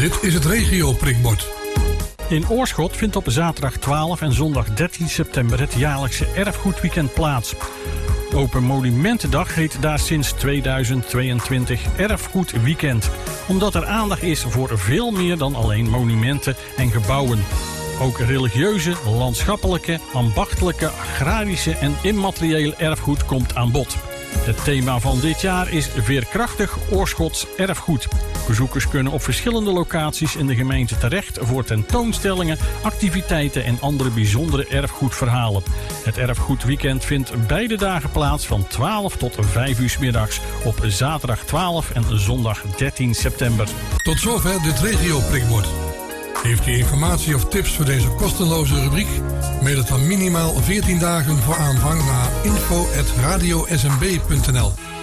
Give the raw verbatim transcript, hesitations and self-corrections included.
Dit is het regio prikbord. In Oorschot vindt op zaterdag twaalf en zondag dertien september het jaarlijkse erfgoedweekend plaats. Open Monumentendag heet daar sinds tweeduizend tweeëntwintig Erfgoedweekend. Omdat er aandacht is voor veel meer dan alleen monumenten en gebouwen. Ook religieuze, landschappelijke, ambachtelijke, agrarische en immateriële erfgoed komt aan bod. Het thema van dit jaar is Veerkrachtig Oorschots erfgoed. Bezoekers kunnen op verschillende locaties in de gemeente terecht voor tentoonstellingen, activiteiten en andere bijzondere erfgoedverhalen. Het erfgoedweekend vindt beide dagen plaats van twaalf tot vijf uur 's middags op zaterdag twaalf en zondag dertien september. Tot zover dit regio prikbord. Heeft u informatie of tips voor deze kostenloze rubriek? Mail het dan minimaal veertien dagen voor aanvang naar info at radio s m b punt n l.